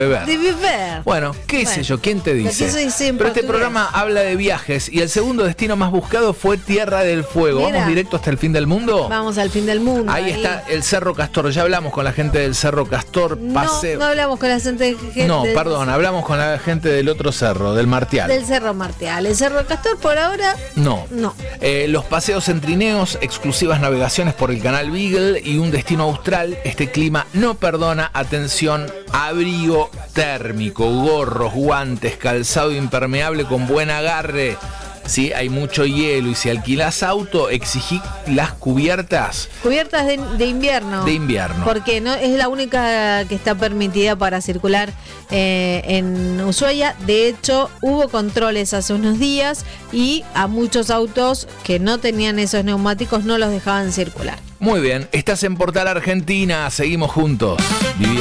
beber. Bueno, qué sé yo, ¿quién te dice? Pero este programa habla de viajes y el segundo destino más buscado fue Tierra del Fuego. Mira. ¿Vamos directo hasta el fin del mundo? Vamos al fin del mundo. Ahí está el Cerro Castor. Ya hablamos con la gente del Cerro Castor. No hablamos con la gente hablamos con la gente del otro cerro, del Martial. Del Cerro Martial. El Cerro Castor por ahora no. Los paseos en trineos, exclusivas navegaciones por el canal Beagle y un destino austral. Este clima no perdona. Atención, abrigo térmico, gorros, guantes, calzado impermeable con buen agarre. Sí, hay mucho hielo y si alquilás auto, exigí las cubiertas. Cubiertas de invierno. De invierno. Porque no es la única que está permitida para circular en Ushuaia. De hecho, hubo controles hace unos días y a muchos autos que no tenían esos neumáticos no los dejaban circular. Muy bien, estás en Portal Argentina, seguimos juntos.